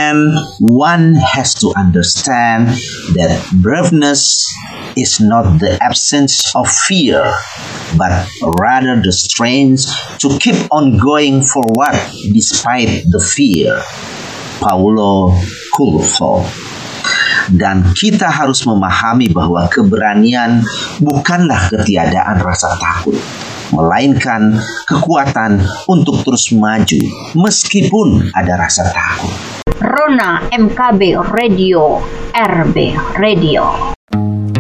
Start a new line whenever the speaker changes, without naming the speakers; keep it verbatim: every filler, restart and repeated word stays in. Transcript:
And one has to understand that braveness is not the absence of fear, but rather the strength to keep on going forward despite the fear. Paulo Coelho. Dan kita harus memahami bahwa keberanian bukanlah ketiadaan rasa takut, melainkan kekuatan untuk terus maju meskipun ada rasa takut.
Rona M K B Radio, R B Radio.